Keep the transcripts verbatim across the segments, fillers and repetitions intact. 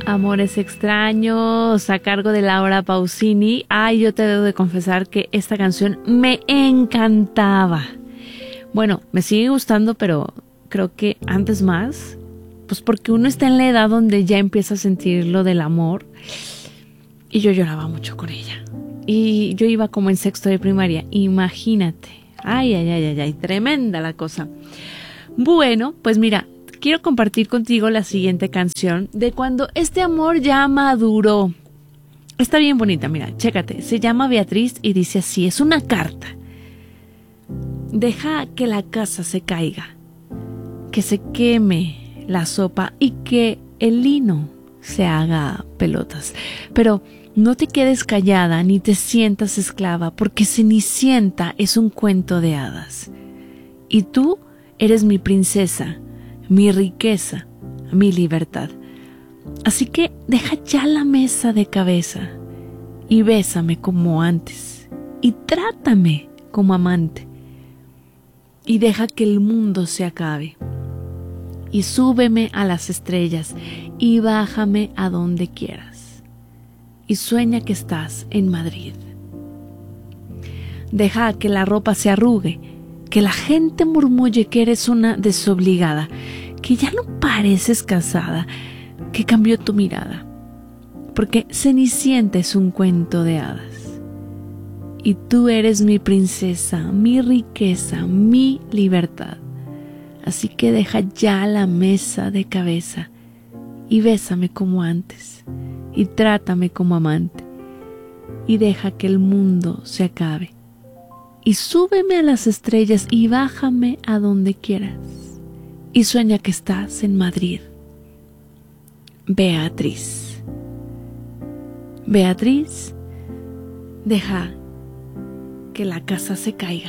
Amores extraños, a cargo de Laura Pausini. Ay, yo te debo de confesar que esta canción me encantaba. Bueno, me sigue gustando, pero creo que antes más, pues porque uno está en la edad donde ya empieza a sentir lo del amor. Y yo lloraba mucho con ella. Y yo iba como en sexto de primaria, imagínate. Ay, ay, ay, ay, ay, tremenda la cosa. Bueno, pues mira, quiero compartir contigo la siguiente canción de cuando este amor ya maduró. Está bien bonita, mira, chécate. Se llama Beatriz y dice así, es una carta. Deja que la casa se caiga, que se queme la sopa y que el lino se haga pelotas. Pero no te quedes callada ni te sientas esclava, porque Cenicienta es un cuento de hadas. Y tú eres mi princesa, mi riqueza, mi libertad. Así que deja ya la mesa de cabeza y bésame como antes y trátame como amante y deja que el mundo se acabe y súbeme a las estrellas y bájame a donde quieras y sueña que estás en Madrid. Deja que la ropa se arrugue, que la gente murmulle que eres una desobligada, que ya no pareces casada, que cambió tu mirada, porque Cenicienta es un cuento de hadas. Y tú eres mi princesa, mi riqueza, mi libertad. Así que deja ya la mesa de cabeza y bésame como antes y trátame como amante y deja que el mundo se acabe. Y súbeme a las estrellas y bájame a donde quieras. Y sueña que estás en Madrid. Beatriz. Beatriz, deja que la casa se caiga.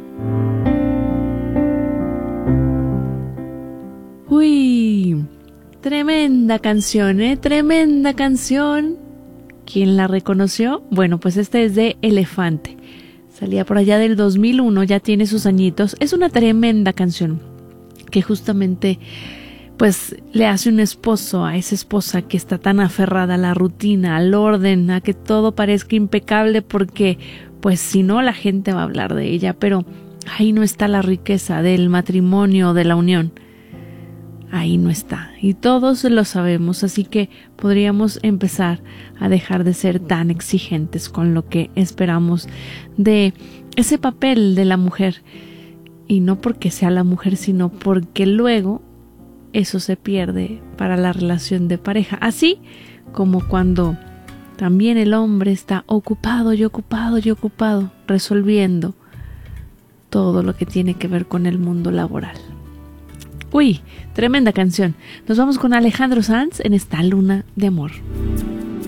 Uy, tremenda canción, ¿eh? Tremenda canción. ¿Quién la reconoció? Bueno, pues esta es de Elefante. Salía por allá del dos mil uno, ya tiene sus añitos. Es una tremenda canción que justamente pues le hace un esposo a esa esposa que está tan aferrada a la rutina, al orden, a que todo parezca impecable porque pues si no la gente va a hablar de ella, pero ahí no está la riqueza del matrimonio, de la unión. Ahí no está y todos lo sabemos, así que podríamos empezar a dejar de ser tan exigentes con lo que esperamos de ese papel de la mujer, y no porque sea la mujer, sino porque luego eso se pierde para la relación de pareja, así como cuando también el hombre está ocupado y ocupado y ocupado resolviendo todo lo que tiene que ver con el mundo laboral. Uy, tremenda canción. Nos vamos con Alejandro Sanz en esta luna de amor.